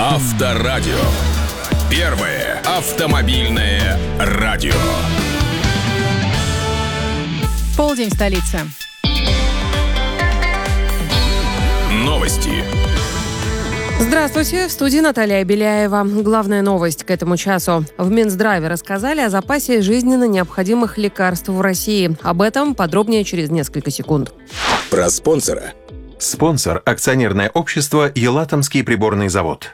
Авторадио. Первое автомобильное радио. Полдень в столице. Новости. Здравствуйте, в студии Наталья Беляева. Главная новость к этому часу. В Минздраве рассказали о запасе жизненно необходимых лекарств в России. Об этом подробнее через несколько секунд. Про спонсора. Спонсор – акционерное общество «Елатомский приборный завод».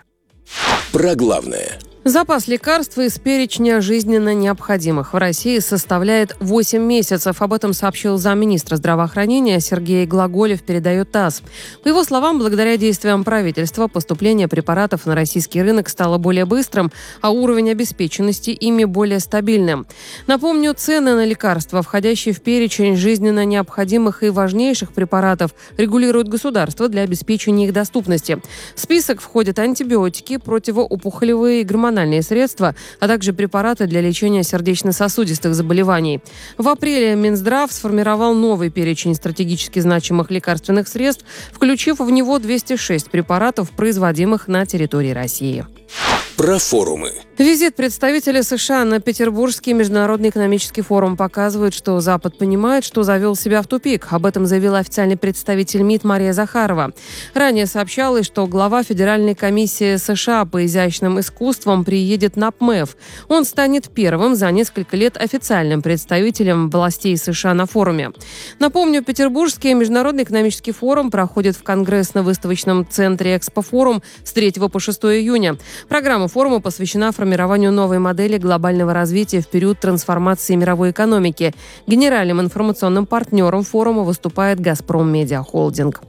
Про главное. Запас лекарств из перечня жизненно необходимых в России составляет 8 месяцев. Об этом сообщил замминистра здравоохранения Сергей Глаголев, передает ТАСС. По его словам, благодаря действиям правительства поступление препаратов на российский рынок стало более быстрым, а уровень обеспеченности ими более стабильным. Напомню, цены на лекарства, входящие в перечень жизненно необходимых и важнейших препаратов, регулирует государство для обеспечения их доступности. В список входят антибиотики, противоопухолевые и гормональные средства, а также препараты для лечения сердечно-сосудистых заболеваний. В апреле Минздрав сформировал новый перечень стратегически значимых лекарственных средств, включив в него 206 препаратов, производимых на территории России. Про форумы. Визит представителя США на Петербургский международный экономический форум показывает, что Запад понимает, что завел себя в тупик. Об этом заявила официальный представитель МИД Мария Захарова. Ранее сообщалось, что глава Федеральной комиссии США по изящным искусствам приедет на ПМЭФ. Он станет первым за несколько лет официальным представителем властей США на форуме. Напомню, Петербургский международный экономический форум проходит в Конгрессно-выставочном центре «Экспофорум» с 3 по 6 июня. Программа форума посвящена формированию новой модели глобального развития в период трансформации мировой экономики. Генеральным информационным партнером форума выступает «Газпром Медиа Холдинг».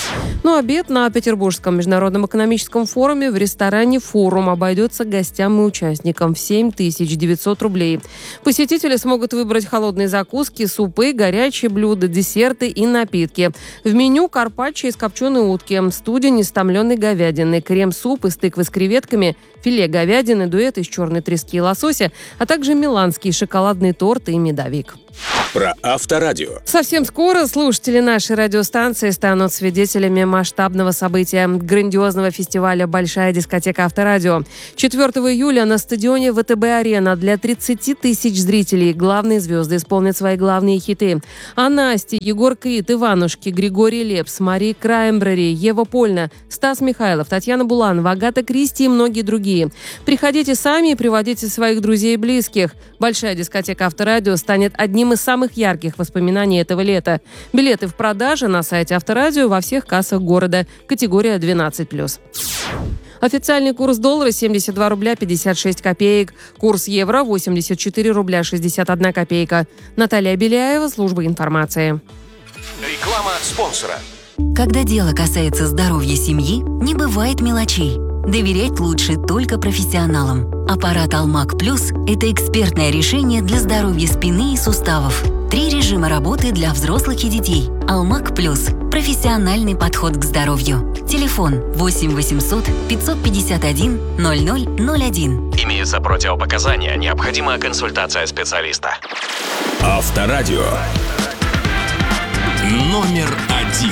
Обед на Петербургском международном экономическом форуме в ресторане «Форум» обойдется гостям и участникам в 7900 рублей. Посетители смогут выбрать холодные закуски, супы, горячие блюда, десерты и напитки. В меню карпаччо из копченой утки, студень из томленой говядины, крем-суп из тыквы с креветками, филе говядины, дуэт из черной трески и лосося, а также миланский шоколадный торт и медовик. Про Авторадио. Совсем скоро слушатели нашей радиостанции станут свидетелями масштабного события – грандиозного фестиваля «Большая дискотека Авторадио». 4 июля на стадионе ВТБ-арена для 30 тысяч зрителей главные звезды исполнят свои главные хиты. Настя, Егор Крид, Иванушки, Григорий Лепс, Мари Краймбрери, Ева Польна, Стас Михайлов, Татьяна Буланова, Агата Кристи и многие другие. Приходите сами и приводите своих друзей и близких. «Большая дискотека Авторадио» станет одним из самых ярких воспоминаний этого лета. Билеты в продаже на сайте Авторадио во всех кассах города. Категория 12+. Официальный курс доллара 72 рубля 56 копеек. Курс евро 84 рубля 61 копейка. Наталья Беляева, служба информации. Реклама спонсора. Когда дело касается здоровья семьи, не бывает мелочей. Доверять лучше только профессионалам. Аппарат «Алмак Плюс» – это экспертное решение для здоровья спины и суставов. 3 режима работы для взрослых и детей. «Алмак Плюс» – профессиональный подход к здоровью. Телефон 8 800 551 0001. Имеются противопоказания. Необходима консультация специалиста. Авторадио. Номер 1.